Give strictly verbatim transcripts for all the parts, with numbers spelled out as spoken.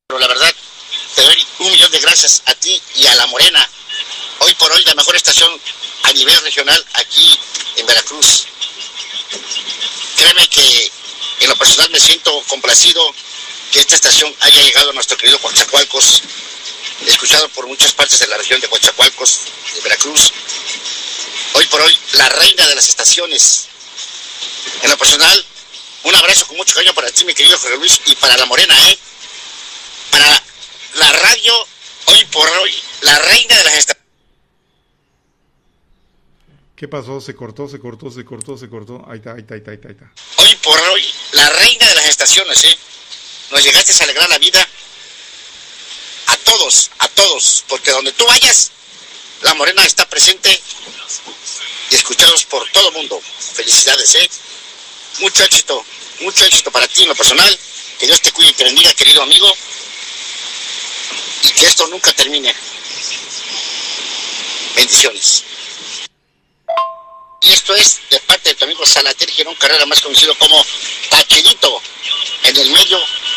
Pero la verdad, te doy un millón de gracias a ti y a La Morena. Hoy por hoy la mejor estación a nivel regional aquí en Veracruz. Créeme que en lo personal me siento complacido que esta estación haya llegado a nuestro querido Coatzacoalcos, escuchado por muchas partes de la región de Coatzacoalcos, de Veracruz. Hoy por hoy, la reina de las estaciones. En lo personal, un abrazo con mucho cariño para ti, mi querido Jorge Luis, y para La Morena, ¿eh? Para la radio, hoy por hoy, la reina de las estaciones. ¿Qué pasó? Se cortó, se cortó, se cortó, se cortó. Ahí está, ahí está, ahí está, ahí está. Hoy por hoy, la reina de las estaciones, ¿eh? Nos llegaste a alegrar la vida a todos, a todos, porque donde tú vayas, La Morena está presente y escuchados por todo el mundo. Felicidades, ¿eh? Mucho éxito, mucho éxito para ti en lo personal. Que Dios te cuide y te bendiga, querido amigo. Y que esto nunca termine. Bendiciones. Y esto es de parte de tu amigo Salater Girón Carrera, más conocido como Tachidito, en el medio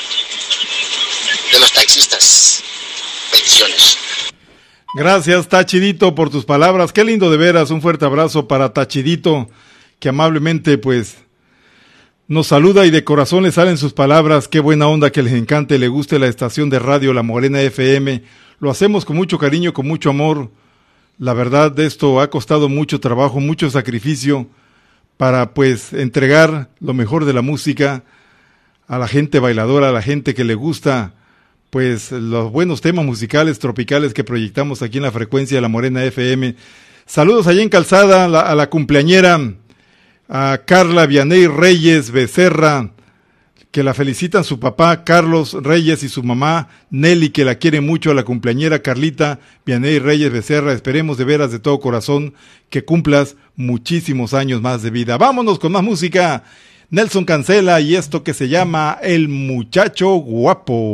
de los taxistas. Bendiciones. Gracias, Tachidito, por tus palabras. Qué lindo de veras. Un fuerte abrazo para Tachidito, que amablemente pues nos saluda y de corazón le salen sus palabras. Qué buena onda, que les encante, le guste la estación de radio La Morena F M. Lo hacemos con mucho cariño, con mucho amor. La verdad, de esto ha costado mucho trabajo, mucho sacrificio para pues entregar lo mejor de la música a la gente bailadora, a la gente que le gusta pues los buenos temas musicales tropicales que proyectamos aquí en la frecuencia de La Morena F M. Saludos allá en Calzada a la, a la cumpleañera, a Carla Vianey Reyes Becerra, que la felicitan su papá Carlos Reyes y su mamá Nelly, que la quiere mucho, a la cumpleañera Carlita Vianey Reyes Becerra. Esperemos de veras de todo corazón que cumplas muchísimos años más de vida. Vámonos con más música. Nelson Cancela y esto que se llama El Muchacho Guapo.